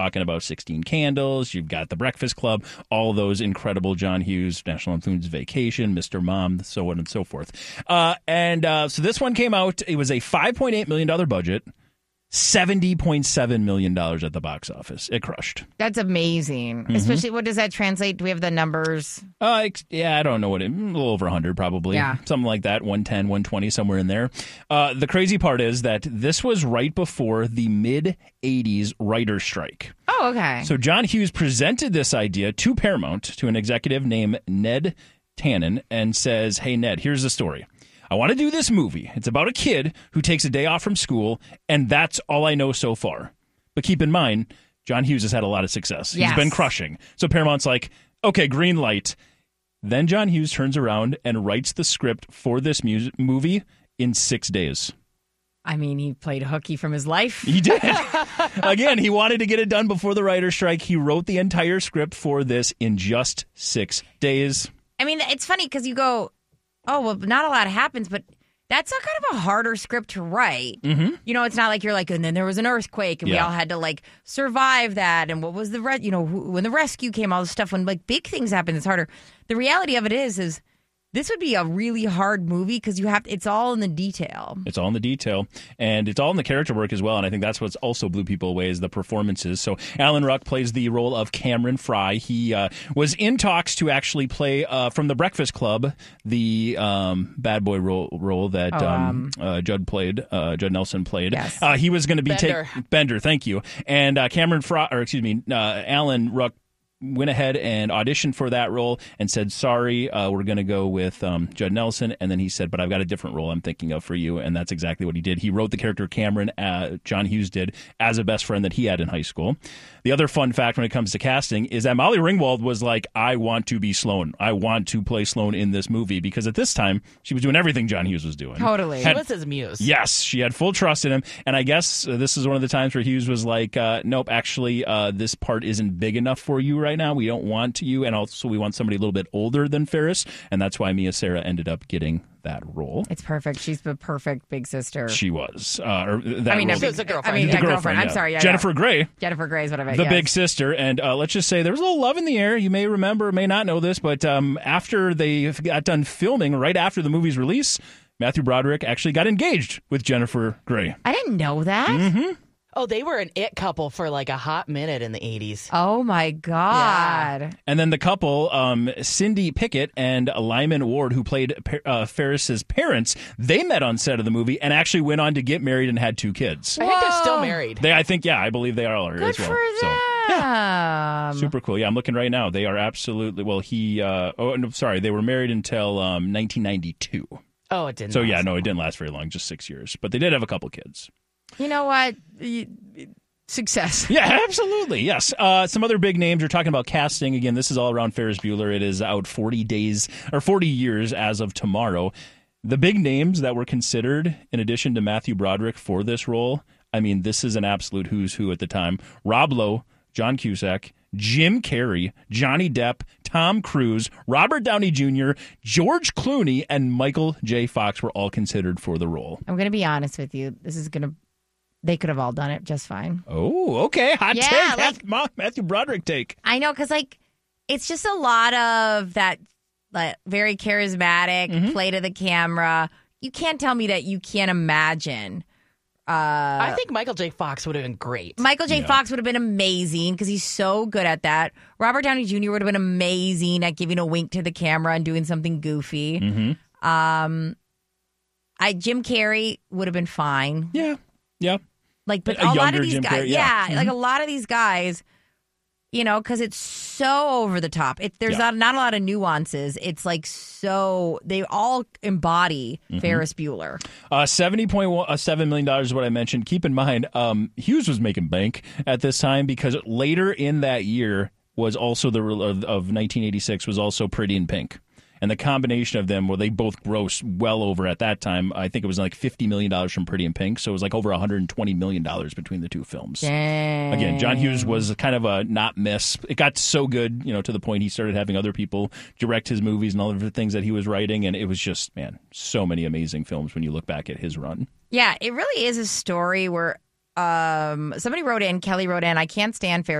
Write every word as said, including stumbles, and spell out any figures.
talking about sixteen Candles. You've got The Breakfast Club, all those incredible John Hughes, National Lampoon's Vacation, Mister Mom, so on and so forth. Uh, and uh, so this one came out. It was a five point eight million dollars budget, seventy point seven million dollars at the box office. It crushed. That's amazing. Mm-hmm. Especially, what does that translate? Do we have the numbers? Uh, yeah, I don't know what it, a little over one hundred probably. Yeah. Something like that, one ten, one twenty, somewhere in there. Uh, the crazy part is that this was right before the mid-eighties writer's strike. Oh, okay. So John Hughes presented this idea to Paramount, to an executive named Ned Tannen, and says, hey, Ned, here's the story. I want to do this movie. It's about a kid who takes a day off from school, and that's all I know so far. But keep in mind, John Hughes has had a lot of success. Yes. He's been crushing. So Paramount's like, okay, green light. Then John Hughes turns around and writes the script for this mu- movie in six days. I mean, he played hooky from his life. He did. Again, he wanted to get it done before the writer's strike. He wrote the entire script for this in just six days. I mean, it's funny because you go, oh, well, not a lot happens, but that's a kind of a harder script to write. Mm-hmm. You know, it's not like you're like, and then there was an earthquake, and Yeah. we all had to, like, survive that, and what was the, re- you know, who, when the rescue came, all this stuff, when, like, big things happen, it's harder. The reality of it is, is this would be a really hard movie because you have to, it's all in the detail. It's all in the detail, and it's all in the character work as well, and I think that's what's also blew people away is the performances. So Alan Ruck plays the role of Cameron Fry. He uh, was in talks to actually play uh, from The Breakfast Club, the um, bad boy role, role that Oh, um, um, uh, Judd played, uh, Judd Nelson played. Yes. Uh, he was going to be Bender. take Bender, thank you. And uh, Cameron Fry, or excuse me, uh, Alan Ruck went ahead and auditioned for that role and said, sorry, uh, we're going to go with um, Judd Nelson. And then he said, but I've got a different role I'm thinking of for you. And that's exactly what he did. He wrote the character Cameron, uh, John Hughes did, as a best friend that he had in high school. The other fun fact when it comes to casting is that Molly Ringwald was like, I want to be Sloane. I want to play Sloane in this movie, because at this time, she was doing everything John Hughes was doing. Totally. Had- She was his muse. Yes, she had full trust in him. And I guess uh, this is one of the times where Hughes was like, uh, nope, actually, uh, this part isn't big enough for you right now. We don't want you. And also, we want somebody a little bit older than Ferris. And that's why Mia Sara ended up getting that role. It's perfect. She's the perfect big sister. She was. Uh, or that I mean, role. a big, was a girlfriend. I mean, The a girlfriend. I'm yeah. sorry. Yeah, Jennifer yeah. Grey. Jennifer Grey is what I meant. The yes. big sister, and uh, let's just say there was a little love in the air. You may remember, or may not know this, but um, after they got done filming, right after the movie's release, Matthew Broderick actually got engaged with Jennifer Grey. I didn't know that. Mm-hmm. Oh, they were an it couple for like a hot minute in the eighties. Oh my God. And then the couple, um, Cindy Pickett and Lyman Ward, who played uh, Ferris's parents, they met on set of the movie and actually went on to get married and had two kids. I think they're still Whoa. married. They, I think, yeah, I believe they are Good as well. for So, them. super cool. Yeah, I'm looking right now. They are absolutely, well, he, uh, oh, no, sorry, they were married until um, nineteen ninety-two. Oh, it didn't. So, last yeah, no, long. it didn't last very long, just six years. But they did have a couple kids. You know what? Y- Success. Yeah, absolutely. Yes. Uh, some other big names. You're talking about casting. Again, this is all around Ferris Bueller. It is out forty days or forty years as of tomorrow. The big names that were considered, in addition to Matthew Broderick, for this role, I mean, this is an absolute who's who at the time. Rob Lowe, John Cusack, Jim Carrey, Johnny Depp, Tom Cruise, Robert Downey Junior, George Clooney, and Michael J. Fox were all considered for the role. I'm going to be honest with you. This is going to, they could have all done it just fine. Oh, okay. Hot Yeah, take. like- Ma- Matthew Broderick take. I know, because, like, it's just a lot of that, like, very charismatic, Mm-hmm. play to the camera. You can't tell me that you can't imagine. Uh, I think Michael J. Fox would have been great. Michael J. Yeah. Fox would have been amazing because he's so good at that. Robert Downey Junior would have been amazing at giving a wink to the camera and doing something goofy. Mm-hmm. Um, I Jim Carrey would have been fine. Yeah. Yeah. Like, but A a, lot younger of these Jim guys, Carrey, yeah, yeah. like a lot of these guys, you know, because it's so over the top. It, there's Yeah. not not a lot of nuances. It's like so they all embody Mm-hmm. Ferris Bueller. Uh, seventy point seven million dollars is what I mentioned. Keep in mind, um, Hughes was making bank at this time because later in that year was also the of, of nineteen eighty-six was also Pretty in Pink. And the combination of them, well, they both grossed well over at that time. I think it was like fifty million dollars from Pretty in Pink. So it was like over one hundred twenty million dollars between the two films. Dang. Again, John Hughes was kind of a not miss. It got so good, you know, to the point he started having other people direct his movies and all of the things that he was writing. And it was just, man, so many amazing films when you look back at his run. Yeah, it really is a story where Um, somebody wrote in, Kelly wrote in, I can't stand Ferris